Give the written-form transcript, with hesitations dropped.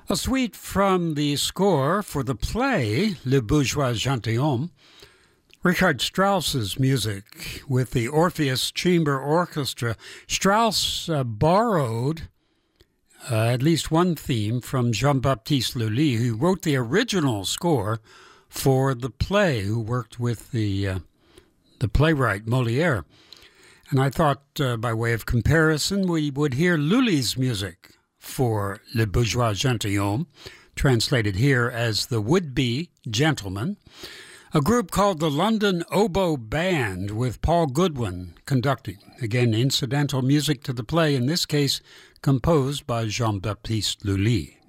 A suite from the score for the play Le Bourgeois Gentilhomme, Richard Strauss's music with the Orpheus Chamber Orchestra. Strauss borrowed at least one theme from Jean-Baptiste Lully, who wrote the original score for the play, who worked with the playwright Molière. And I thought, by way of comparison, we would hear Lully's music for Le Bourgeois Gentilhomme, translated here as The Would-Be Gentleman, a group called the London Oboe Band with Paul Goodwin conducting. Again, incidental music to the play, in this case composed by Jean-Baptiste Lully.